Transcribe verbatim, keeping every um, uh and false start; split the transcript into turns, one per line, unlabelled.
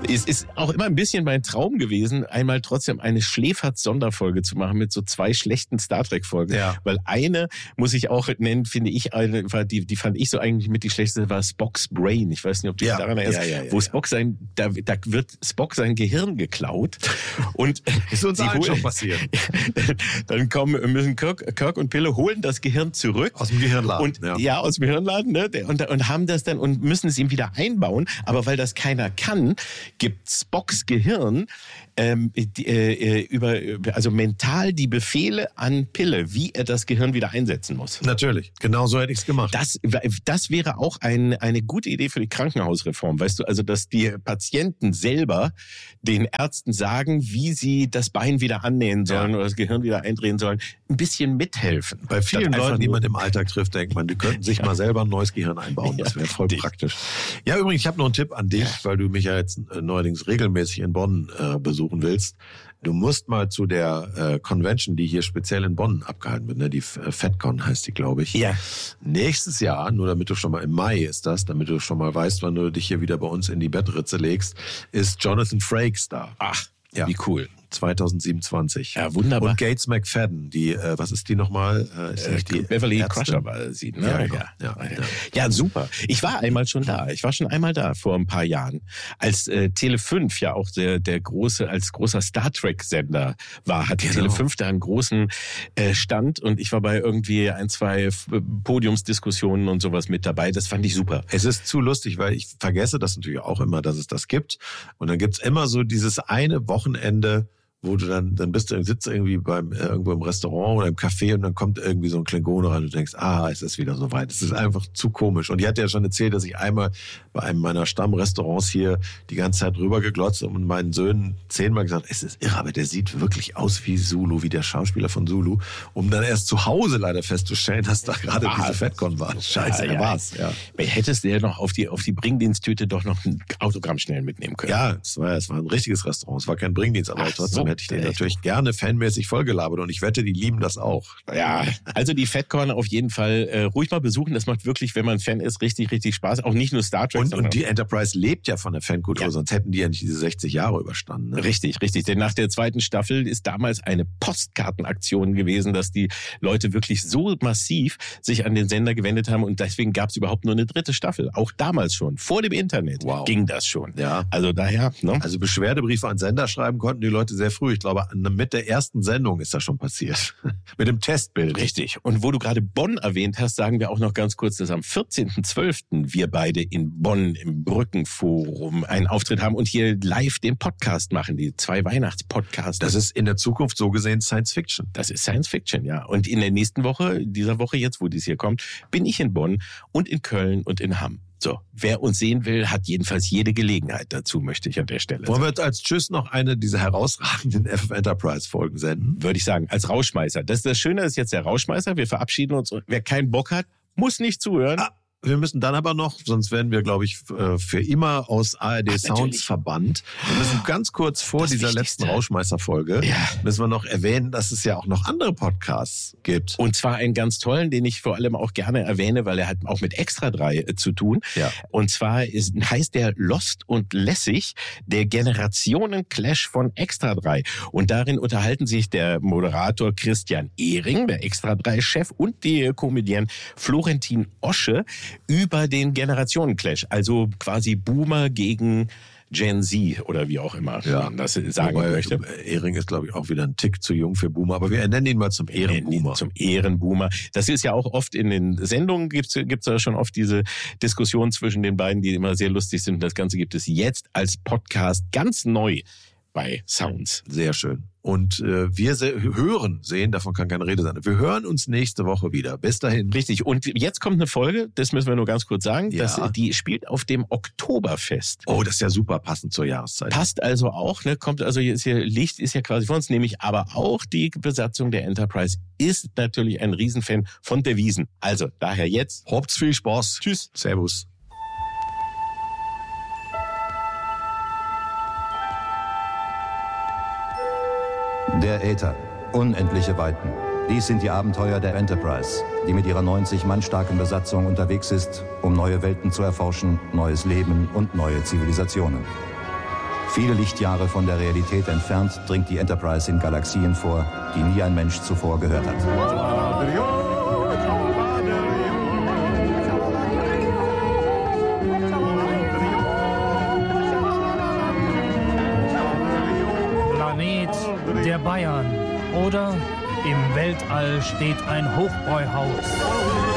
Es ist auch immer ein bisschen mein Traum gewesen, einmal trotzdem eine Schläferz-Sonderfolge zu machen mit so zwei schlechten Star Trek-Folgen. Ja. Weil eine, muss ich auch nennen, finde ich, die, die fand ich so eigentlich mit die schlechteste, war Spocks Brain. Ich weiß nicht, ob du
ja.
dich daran erinnerst, ja, ja, ja, wo Spock sein, da, da wird Spock sein Gehirn geklaut. Und
ist uns allen schon passiert.
Dann kommen, müssen Kirk, Kirk und Pille holen das Gehirn zurück.
Aus dem Gehirnladen.
Und,
ja.
ja, aus dem Gehirnladen, ne? Und, und haben das dann und müssen es ihm wieder einbauen. Aber weil das keiner kann, gibt Spocks Gehirn ähm, die, äh, über, also mental die Befehle an Pille, wie er das Gehirn wieder einsetzen muss.
Natürlich, genau so hätte ich es gemacht.
Das, das wäre auch ein, eine gute Idee für die Krankenhausreform, weißt du, also dass die Patienten selber den Ärzten sagen, wie sie das Bein wieder annähen sollen ja. oder das Gehirn wieder eindrehen sollen, ein bisschen mithelfen.
Bei vielen Leuten, die man im Alltag trifft, denkt man, die könnten sich ja. mal selber ein neues Gehirn einbauen, das wäre voll praktisch. Ja, übrigens, ich habe noch einen Tipp an dich, ja. weil du mich ja jetzt neuerdings regelmäßig in Bonn äh, besuchen willst. Du musst mal zu der äh, Convention, die hier speziell in Bonn abgehalten wird, ne? Die äh, FedCon heißt die, glaube ich.
Ja.
Nächstes Jahr, nur damit du schon mal, im Mai ist das, damit du schon mal weißt, wann du dich hier wieder bei uns in die Bettritze legst, ist Jonathan Frakes da.
Ach, ja. Wie cool.
zwanzig siebenundzwanzig.
Ja, wunderbar.
Und Gates McFadden, die, äh, was ist die nochmal? Äh, ist
äh, die Beverly Ärztin? Crusher war sie, ne?
Ja, genau.
ja.
Ja, ja.
ja, super. Ich war einmal schon da. Ich war schon einmal da vor ein paar Jahren. Als äh, Tele fünf ja auch der, der große, als großer Star Trek-Sender war, hat genau. Tele fünf da einen großen äh, Stand und ich war bei irgendwie ein, zwei Podiumsdiskussionen und sowas mit dabei. Das fand ich super.
Es ist zu lustig, weil ich vergesse das natürlich auch immer, dass es das gibt. Und dann gibt's immer so dieses eine Wochenende, wo du dann, dann bist du, sitzt irgendwie beim, äh, irgendwo im Restaurant oder im Café und dann kommt irgendwie so ein Klingone rein und du denkst, ah, es ist wieder soweit. Es ist einfach zu komisch. Und die hat ja schon erzählt, dass ich einmal bei einem meiner Stammrestaurants hier die ganze Zeit rüber geglotzt und meinen Söhnen zehnmal gesagt, es ist irre, aber der sieht wirklich aus wie Zulu, wie der Schauspieler von Zulu, um dann erst zu Hause leider festzustellen, dass da gerade ah, diese FedCon war. Scheiße,
ja, ja.
war's. Ja.
Hättest du ja noch auf die, auf die Bringdiensttüte doch noch ein Autogramm schnell mitnehmen können.
Ja, es war, es war ein richtiges Restaurant. Es war kein Bringdienst, aber Ach, trotzdem so. hätte ich den Echt? natürlich gerne fanmäßig vollgelabert und ich wette, die lieben das auch.
Ja, also die FedCon auf jeden Fall äh, ruhig mal besuchen. Das macht wirklich, wenn man Fan ist, richtig, richtig Spaß. Auch nicht nur Star Trek.
Und, und die Enterprise lebt ja von der Fankultur, ja. sonst hätten die ja nicht diese sechzig Jahre überstanden. Ne?
Richtig, richtig. Denn nach der zweiten Staffel ist damals eine Postkartenaktion gewesen, dass die Leute wirklich so massiv sich an den Sender gewendet haben und deswegen gab es überhaupt nur eine dritte Staffel. Auch damals schon, vor dem Internet wow. ging das schon.
Ja.
Also daher. Ne?
Also Beschwerdebriefe an Sender schreiben konnten die Leute sehr früh. Ich glaube, mit der ersten Sendung ist das schon passiert. Mit dem Testbild.
Richtig. Und wo du gerade Bonn erwähnt hast, sagen wir auch noch ganz kurz, dass am vierzehnten zwölften wir beide in Bonn im Brückenforum einen Auftritt haben und hier live den Podcast machen, die zwei Weihnachtspodcasts.
Das ist in der Zukunft so gesehen Science Fiction.
Das ist Science Fiction, ja. Und in der nächsten Woche, dieser Woche jetzt, wo dies hier kommt, bin ich in Bonn und in Köln und in Hamm. So, wer uns sehen will, hat jedenfalls jede Gelegenheit dazu, möchte ich an der Stelle
sagen. Wollen wir als Tschüss noch eine dieser herausragenden F F Enterprise-Folgen senden?
Würde ich sagen, als Rauschmeißer. Das ist das Schöne, das ist jetzt der Rauschmeißer. Wir verabschieden uns. Wer keinen Bock hat, muss nicht zuhören.
Ah. Wir müssen dann aber noch, sonst werden wir, glaube ich, für immer aus A R D Ach, Sounds natürlich. verbannt. Wir müssen ganz kurz vor das dieser Wichtigste. letzten Rauschmeißer-Folge, ja. müssen wir noch erwähnen, dass es ja auch noch andere Podcasts gibt.
Und zwar einen ganz tollen, den ich vor allem auch gerne erwähne, weil er hat auch mit Extra drei äh, zu tun.
Ja.
Und zwar ist, heißt der Lost und Lässig, der Generationen-Clash von Extra drei. Und darin unterhalten sich der Moderator Christian Ehring, der Extra drei Chef, und die Comedienne Florentin Osche über den Generationen-Clash, also quasi Boomer gegen Gen Z oder wie auch immer
ja.
man das sagen
Wobei,
möchte.
Ehring ist, glaube ich, auch wieder ein Tick zu jung für Boomer, aber wir nennen ihn mal zum Ehrenboomer.
Zum Ehrenboomer. Das ist ja auch oft in den Sendungen, gibt's gibt's ja schon oft diese Diskussion zwischen den beiden, die immer sehr lustig sind. Das Ganze gibt es jetzt als Podcast ganz neu bei Sounds.
Sehr schön. Und äh, wir se- hören, sehen, davon kann keine Rede sein. Wir hören uns nächste Woche wieder. Bis dahin.
Richtig. Und jetzt kommt eine Folge, das müssen wir nur ganz kurz sagen.
Ja.
Das, die spielt auf dem Oktoberfest.
Oh, das ist ja super passend zur Jahreszeit.
Passt also auch, ne? Kommt also jetzt hier, Licht ist ja quasi vor uns, nämlich aber auch die Besatzung der Enterprise ist natürlich ein Riesenfan von der Wiesn. Also daher jetzt.
Habt's viel Spaß.
Tschüss.
Servus.
Der Äther. Unendliche Weiten. Dies sind die Abenteuer der Enterprise, die mit ihrer neunzig Mann starken Besatzung unterwegs ist, um neue Welten zu erforschen, neues Leben und neue Zivilisationen. Viele Lichtjahre von der Realität entfernt dringt die Enterprise in Galaxien vor, die nie ein Mensch zuvor gehört hat.
Planet der Bayern oder im Weltall steht ein Hochbräuhaus.